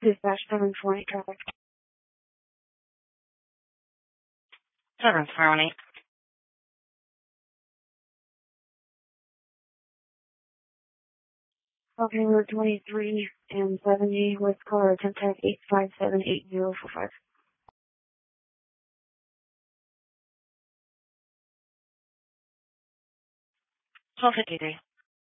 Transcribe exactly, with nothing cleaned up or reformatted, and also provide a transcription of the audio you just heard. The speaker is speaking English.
Dispatch seven twenty traffic. seven twenty. Okay, Route twenty-three and seventy with caller contact eight five seven eight zero four five. twelve fifty-three.